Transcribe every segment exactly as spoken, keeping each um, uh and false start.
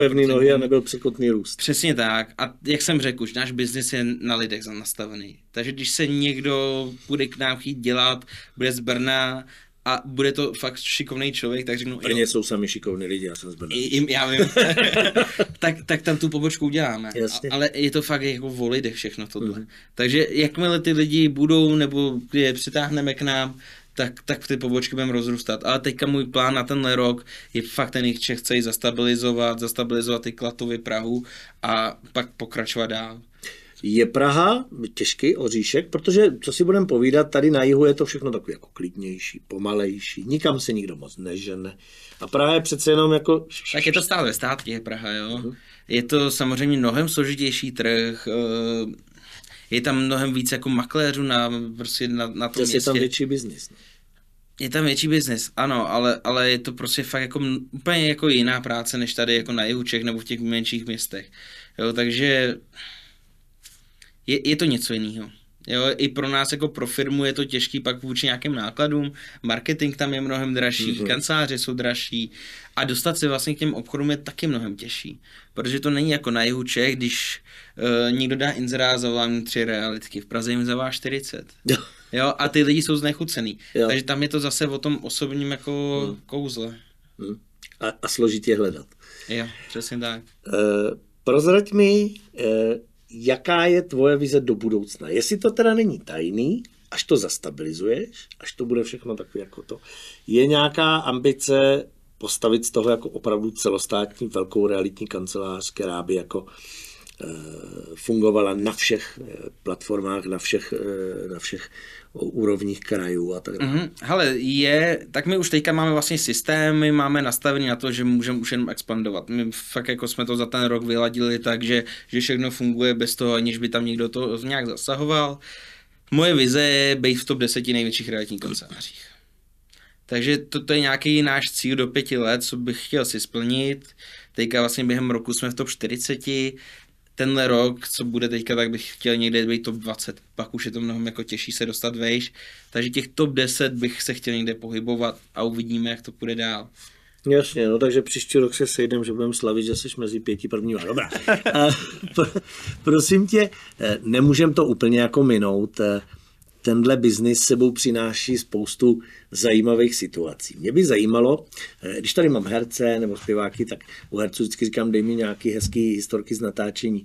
pevný nohy a nebyl překotný růst. Přesně tak. A jak jsem řekl, už náš biznis je na lidech nastavený. Takže když se někdo bude k nám chtít dělat, bude z Brna a bude to fakt šikovný člověk, tak řeknu... Brně jsou sami šikovní lidi, já jsem z Brna. I, já vím. tak, tak tam tu pobočku uděláme. Jasně. Ale je to fakt jako o lidech všechno tohle. Mm. Takže jakmile ty lidi budou, nebo je přitáhneme k nám, tak, tak ty pobočky budeme rozrůstat. Ale teďka můj plán na tenhle rok je fakt ten jich chce zastabilizovat, zastabilizovat ty Klatovy, Prahu a pak pokračovat dál. Je Praha těžký oříšek, protože, co si budeme povídat, tady na jihu je to všechno takové jako klidnější, pomalejší, nikam se nikdo moc nežene. A Praha je přece jenom jako... Tak je to stále ve státě, Praha, jo. Uh-huh. Je to samozřejmě mnohem složitější trh, je tam mnohem víc jako makléřů na, prostě na, na tom městě. Je tam větší biznis. Ne? Je tam větší biznis, ano, ale, ale je to prostě fakt jako úplně jako jiná práce, než tady jako na jihu Čech nebo v těch menších městech. Jo, takže... Je, je to něco jiného. Jo, i pro nás jako pro firmu je to těžký pak vůči nějakým nákladům, marketing tam je mnohem dražší, mm-hmm. kanceláře jsou dražší a dostat se vlastně k těm obchodům je taky mnohem těžší, protože to není jako na jihu Čech, když uh, někdo dá inzerát, zavolá mu tři realitky, v Praze jim zavolá čtyřicet. Jo. Jo, a ty lidi jsou znechucený. Jo. Takže tam je to zase o tom osobním jako mm. kouzle. Mm. A, a složitě hledat. Jo, přesně tak. Uh, prozrať mi, uh, jaká je tvoje vize do budoucna? Jestli to teda není tajný, až to zastabilizuješ, až to bude všechno takové jako to, je nějaká ambice postavit z toho jako opravdu celostátní velkou realitní kancelář, která by jako e, fungovala na všech e, platformách, na všech, e, na všech úrovních krajů a tak dále. Mm-hmm. Hele, je, tak my už teďka máme vlastně systémy, máme nastavený na to, že můžeme už jenom expandovat. My fakt jako jsme to za ten rok vyladili tak, že, že všechno funguje bez toho, aniž by tam někdo to nějak zasahoval. Moje vize je být v top deseti největších realitních kancelářích. Takže to, to je nějaký náš cíl do pěti let, co bych chtěl si splnit. Teďka vlastně během roku jsme v top čtyřiceti. Tenhle rok, co bude teďka, tak bych chtěl někde být top dvacet, pak už je to mnohem jako těžší se dostat vejš, takže těch top deset bych se chtěl někde pohybovat a uvidíme, jak to půjde dál. Jasně, no takže příští rok se sejdeme, že budeme slavit, že jsi mezi pěti prvníma. Dobrá. A, prosím tě, nemůžem to úplně jako minout. Tenhle biznis sebou přináší spoustu zajímavých situací. Mě by zajímalo, když tady mám herce nebo zpěváky, tak u herců vždycky říkám, dej mi nějaký hezký historky z natáčení.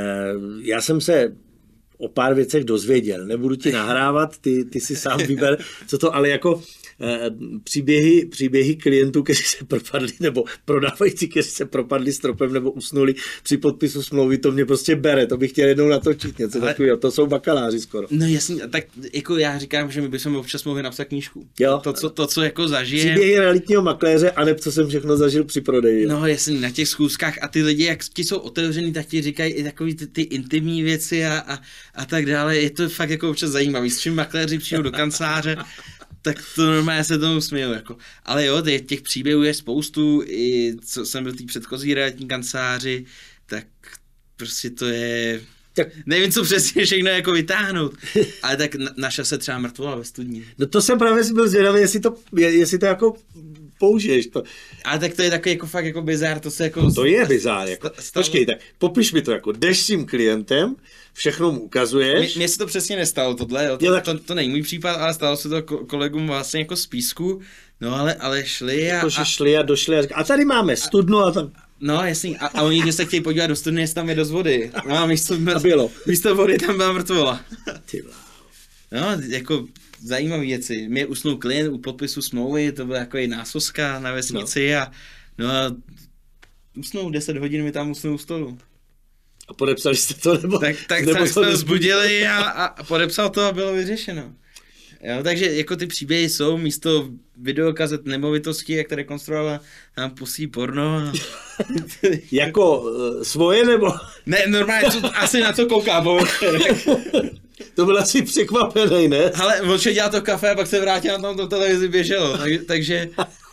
Já jsem se o pár věcech dozvěděl, nebudu ti nahrávat, ty, ty si sám vyber, co to, ale jako příběhy, příběhy klientů, kteří se propadli, nebo prodávající, kteří se propadli stropem nebo usnuli při podpisu smlouvy, to mě prostě bere, to bych chtěl jednou natočit, něco ale... takového, to jsou bakaláři skoro. No jasně, tak jako já říkám, že my bychom občas mohli napsat knížku. Jo. To, co, to, co jako zažijem. Příběhy realitního makléře, aneb co jsem všechno zažil při prodeji. No jasně, na těch schůzkách a ty lidi, jak ti jsou otevřený, tak ti říkají i takový ty, ty intimní věci a, a, a tak dále, je to fakt jako občas zajímavý, s čím makléři přijdou do kanceláře. Tak to normálně se tomu směju, jako. Ale jo, těch příběhů je spoustu, i co jsem byl v té předchozí realitní kanceláři, tak prostě to je... Tak. Nevím, co přesně všechno jako vytáhnout, ale tak na, naša se třeba mrtvola ve studni. No to jsem právě si byl zvědavý, jestli to, jestli to jako použiješ. To. Ale tak to je takový jako fakt jako bizár, to se jako... No to je bizár, jako. Počkej, tak popiš mi to, jako jdeš s tím klientem, všechno mu ukazuješ. Mně se to přesně nestalo, tohle, jo, to, jo, tak... to, to není můj případ, ale stalo se to kolegům vlastně jako z Písku, no ale, ale šli a... Jako, že šli a došli a říkali, a tady máme studnu a tam... No jasný, a, a oni, že se chtějí podívat do studny, jestli tam je dost vody. No a místo, a bylo. místo vody tam byla mrtvola. Ty bláho. No, jako zajímavé věci. Mě usnul klient u podpisu smlouvy, to byla jako i násoska na vesnici no. a no a usnul deset hodin, mi tam usnul u stolu. A podepsali jste to, nebo? Tak, tak, nebo tak jsme ho zbudili a, a podepsal to a bylo vyřešeno. Jo, takže jako ty příběhy jsou místo videokazet nemovitostí, jak to rekonstruovala, nám pustí porno. A... jako uh, svoje, nebo? Ne, normálně, co, asi na co kouká, bo... To byl asi překvapený, ne? Ale on šel dělat to kafe a pak se vrátil na tom to televizi běželo, tak, takže...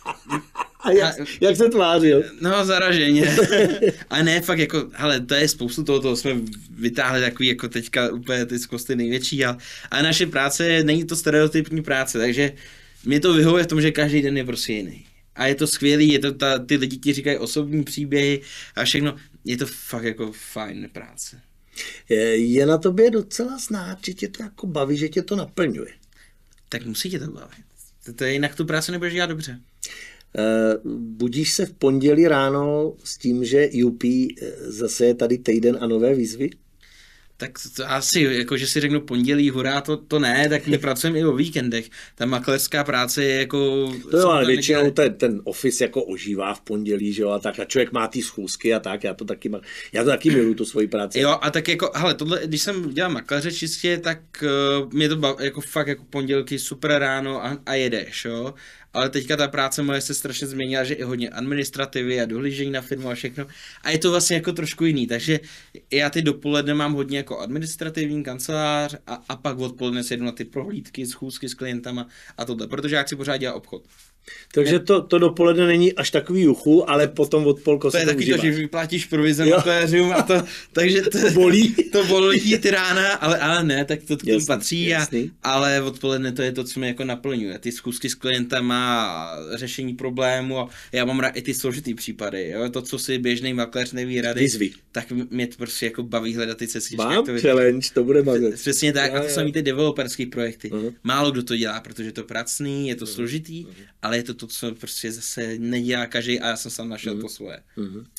A jak, a, jak se tvářil? No, zaraženě. A ne, fakt jako, hele, to je spoustu toho, toho jsme vytáhli takový jako teďka úplně ty zkosty největší, ale, ale naše práce, není to stereotypní práce, takže mě to vyhovuje v tom, že každý den je prostě jiný. a je to skvělý, je to ta, ty lidi ti říkají osobní příběhy a všechno, je to fakt jako fajn práce. Je, je na tobě docela znát, že tě to jako baví, že tě to naplňuje. Tak musí tě to bavit. To, to je, jinak tu práci nebudeš dělat dobře. Uh, budíš se v pondělí ráno s tím, že U P zase je tady týden a nové výzvy? Tak to asi, jako že si řeknu pondělí, hurá, to, to ne, tak my pracujeme i o víkendech. Ta makléřská práce je jako... To jo, ale většinou ten, ten office jako ožívá v pondělí, že jo, a tak a člověk má ty schůzky a tak, já to taky, já to taky miluju, tu svoji práci. Jo, a tak jako, hele, tohle, když jsem dělal makléře čistě, tak uh, mě to bav, jako fakt jako pondělky super ráno a, a jedeš, jo. Ale teďka ta práce moje se strašně změnila, že i hodně administrativy a dohlížení na firmu a všechno. A je to vlastně jako trošku jiný, takže já ty dopoledne mám hodně jako administrativní kancelář a, a pak odpoledne se jedu na ty prohlídky, schůzky s klientama a tohle, protože já chci pořád dělat obchod. Takže to, to dopoledne není až takový juchu, ale potom od polko to se je to taky užíváš. to, že vyplátíš provize makléřům a to, takže to, to bolí. To bolí ty rána, ale, ale ne, tak to k tomu Jasný, patří, a, jasný. ale odpoledne to je to, co mě jako naplňuje. Ty schůzky s klientama, řešení problému a já mám rád i ty složitý případy, jo? To, co si běžný makléř neví rady, Výzvy. tak mě to prostě jako baví hledat ty cestičky. Mám to challenge, to bude mazet. Přesně tak, Já, a to já. samý ty developerský projekty. Uh-huh. Málo kdo to dělá, protože je to pracný, je to složitý, uh-huh. ale je to to, co prostě zase nedělá každý a já jsem sám našel uh-huh. to svoje. Uh-huh. Uh,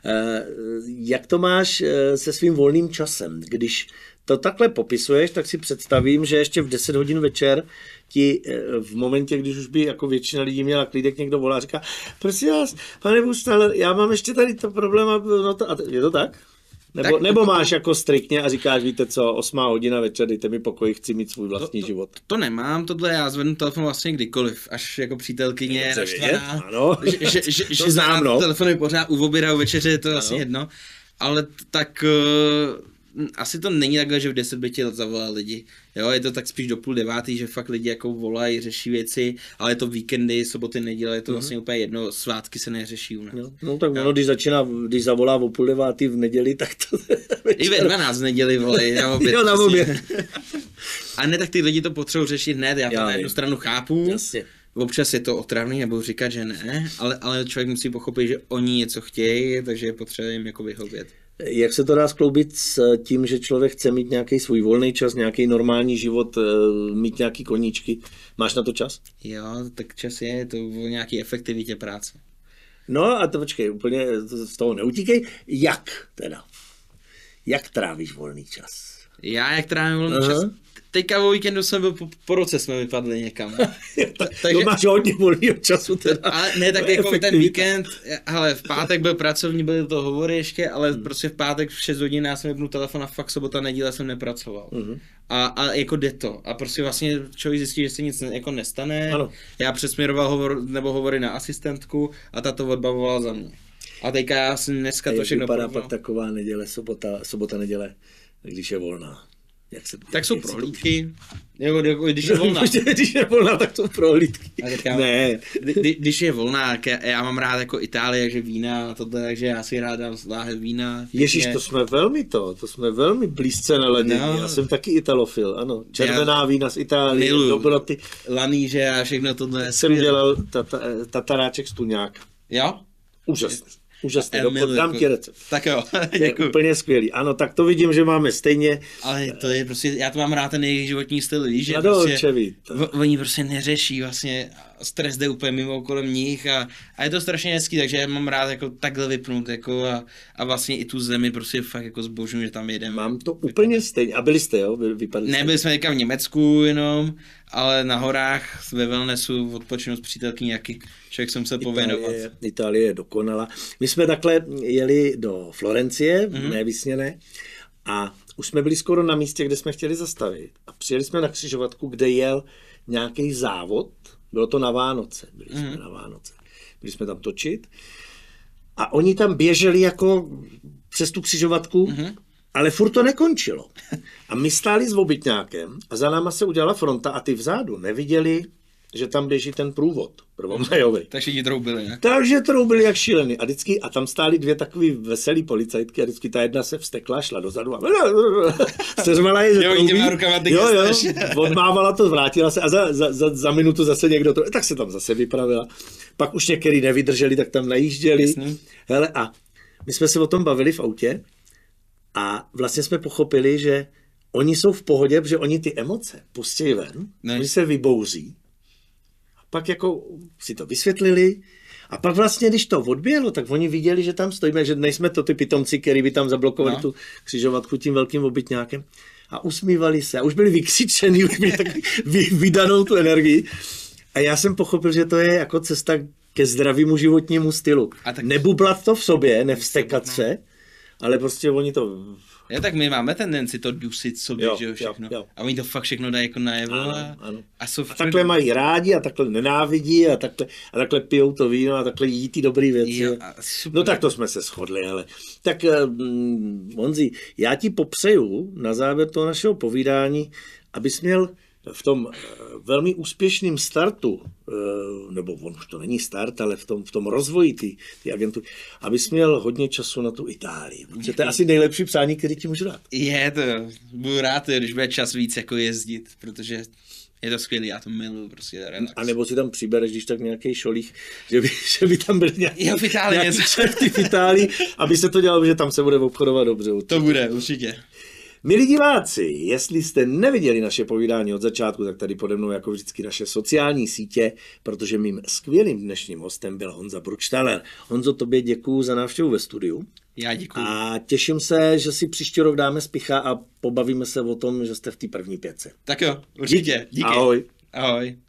jak to máš uh, se svým volným časem? Když to takhle popisuješ, tak si představím, že ještě v deset hodin večer ti uh, v momentě, když už by jako většina lidí měla klídek, někdo volá a říká, prosím vás, pane Buštaler, já mám ještě tady to problém, a, no to, a to, je to tak? Nebo, Tak- nebo máš jako striktně a říkáš, víte co, osmá hodina večer, dejte mi pokoj, chci mít svůj vlastní to, život. To nemám, tohle já zvednu telefon vlastně kdykoliv, až jako přítelkyně Dobře naštvaná, vědět, ano. že, že, že, To že znám, no. telefony pořád u oběda, u večeře, je to vlastně Ano. jedno, ale t- tak uh, asi to není takhle, že v deset by ti zavolali lidi, jo, je to tak spíš do půl devátý, že fakt lidi jako volají, řeší věci, ale je to víkendy, soboty, neděle, je to vlastně úplně jedno, svátky se neřeší u nás. No, no tak ono, když začíná, když zavolá o půl devátý v neděli, tak to I ve dvanáct v neděli volají na oběd. Jo, na prostě. oběd. A ne, tak ty lidi to potřebují řešit hned, já to Já na vím. jednu stranu chápu. Jasně. Občas je to otravný, nebudu říkat, že ne, ale, ale člověk musí pochopit, že oni něco chtějí, takže je potřeba jim jako vyhovět. Jak se to dá skloubit s tím, že člověk chce mít nějaký svůj volný čas, nějaký normální život, eh, mít nějaký koníčky? Máš na to čas? Jo, tak čas je, je to o nějaký efektivitě práce. No a to počkej, úplně z toho neutíkej. Jak teda? Jak trávíš volný čas? Já jak trávím volný Aha. čas, teďka o víkendu jsem byl, po, po roce jsme vypadli někam. Ta, takže- to máš hodně volného času teda. Ale ne, tak To je jako ten efektivita. víkend, hele, v pátek byl pracovní, byly to hovory ještě, ale hmm. prostě v pátek v šest hodin já jsem vypnul telefon a fakt sobota, neděle jsem nepracoval. Mhm. A, a jako jde to. A prostě vlastně člověk zjistí, že se nic ne, jako nestane. Ano. Já přesměroval hovor, nebo hovory na asistentku a ta to odbavovala za mě. A teďka já si dneska A to jak všechno vypadá porovnal. pak taková neděle, sobota, sobota, neděle, když je volná? Jak se, Tak jsou jak se to- prohlídky, jako, jako, když je volná. Když je volná, tak jsou prohlídky. A teďka- Ne. Kdy- Když je volná, tak já, já mám rád jako Itálie, takže vína a tohle, takže já si rád dám láhev vína. Ježíš, pěkně. to jsme velmi to, to jsme velmi blízce naladění. No. Já jsem taky italofil, ano. Červená Já vína z Itálie, miluju. dobroty. Laníže a všechno tohle. Jsem dělal tata, tataráček z tuňáka. Jo? Úžasný. Úžasný, Já do, miluju, dám jako- ti recept. Tak jo, To je děkuji. úplně skvělý. Ano, tak to vidím, že máme stejně. Ale to je prostě, já to mám rád ten jejich životní styl, víš, že Na prostě, dolčeví. o- oni prostě neřeší vlastně, stres jde úplně mimo kolem nich a, a je to strašně hezký, takže já mám rád jako takhle vypnout jako a, a vlastně i tu zemi prostě fakt jako zbožňuji, že tam jedeme. Mám to úplně stejně. A byli jste, jo? Vy- Vypadli jste. Nebyli jsme teďka v Německu jenom, ale na horách ve wellnessu odpočinout s přítelkyní, jaký člověk jsem se pověnovat. Itálie, Itálie je dokonalá. My jsme takhle jeli do Florencie, Mhm. mm-hmm. nevysněné, a už jsme byli skoro na místě, kde jsme chtěli zastavit. A přijeli jsme na křižovatku, kde jel nějaký závod. Bylo to na Vánoce. Byli jsme Mhm. na Vánoce. Byli jsme tam točit. A oni tam běželi jako přes tu křižovatku, Mhm. ale furt to nekončilo. A my stáli s obytňákem a za náma se udělala fronta a ty vzadu neviděli že tam běží ten průvod prvomajový. Takže ti troubili, ne? Takže troubili jak šílený. A vždycky, a tam stály dvě takový veselý policajtky a vždycky ta jedna se vstekla, šla dozadu a seřvala je, že jo, troubí. Rukama, Jo, jo, odmávala to, vrátila se a za, za, za, za minutu zase někdo to, tak se tam zase vypravila. Pak už některý nevydrželi, tak tam najížděli. Jasný. Hele, a my jsme se o tom bavili v autě a vlastně jsme pochopili, že oni jsou v pohodě, protože oni ty emoce pustí ven, ne. Oni se vybouří. A pak jako si to vysvětlili a pak vlastně, když to odběhlo, tak oni viděli, že tam stojíme, že nejsme to ty pitomci, který by tam zablokovali no. tu křižovatku tím velkým obytňákem a usmívali se a už byli vykřičený, už měli tak vy, vydanou tu energii. A já jsem pochopil, že to je jako cesta ke zdravému životnímu stylu. Tak... Nebublat to v sobě, nevstekat se, ale prostě oni to... Já tak my máme tendenci to dusit sobě, jo, že jo, všechno. Jo, jo. A oni to fakt všechno dají jako najevo. Ano, a, ano. A, jsou a takhle mají rádi a takhle nenávidí a takhle, a takhle pijou to víno a takhle jí ty dobrý věci. Jo, no tak to jsme se shodli, ale tak mm, Honzi, já ti popřeju na závěr toho našeho povídání, abys měl v tom velmi úspěšném startu, nebo on už to není start, ale v tom, v tom rozvoji ty, ty agentury, abys měl hodně času na tu Itálii. Protože to je asi nejlepší přání, který ti můžu dát. Je to, budu rád, když bude čas víc jako jezdit, protože je to skvělý, já to miluji, prostě relax. A nebo si tam přibereš, když tak nějaký šolích, že by, že by tam byl nějaký, jo, v Itálii nějaký šefty v Itálii, aby se to dělalo, že tam se bude obchodovat dobře. Určitě. To bude, určitě. Milí diváci, jestli jste neviděli naše povídání od začátku, tak tady pode mnou jako vždycky naše sociální sítě, protože mým skvělým dnešním hostem byl Honza Bručtaler. Honzo, tobě děkuju za návštěvu ve studiu. Já děkuju. A těším se, že si příští rok dáme spicha a pobavíme se o tom, že jste v té první pětce. Tak jo, určitě. Díky. Ahoj. Ahoj.